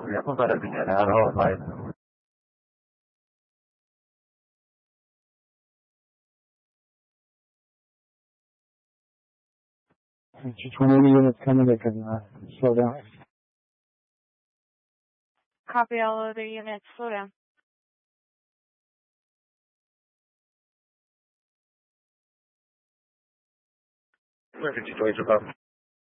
يكون طالب يعني هذا هو الفائدة. Just 180 units coming, they can slow down. Copy all other units, slow down. Where did you go?